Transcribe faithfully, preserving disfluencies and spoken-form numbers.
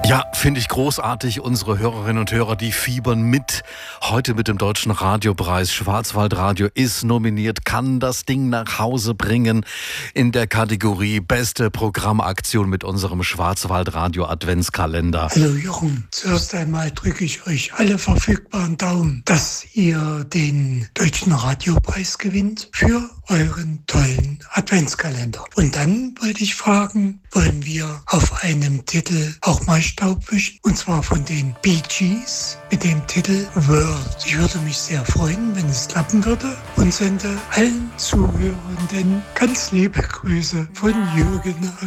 Ja, finde ich großartig. Unsere Hörerinnen und Hörer, die fiebern mit. Heute mit dem Deutschen Radiopreis. Schwarzwaldradio ist nominiert, kann das Ding nach Hause bringen in der Kategorie Beste Programmaktion mit unserem Schwarzwaldradio Adventskalender. Hallo Jochen, zuerst einmal drücke ich euch alle verfügbaren Daumen, dass ihr den Deutschen Radiopreis gewinnt für euren tollen Adventskalender. Und dann wollte ich fragen, wollen wir auf einem Titel auch mal Staub wischen? Und zwar von den Bee Gees mit dem Titel World. Ich würde mich sehr freuen, wenn es klappen würde, und sende allen Zuhörenden ganz liebe Grüße von Jürgen.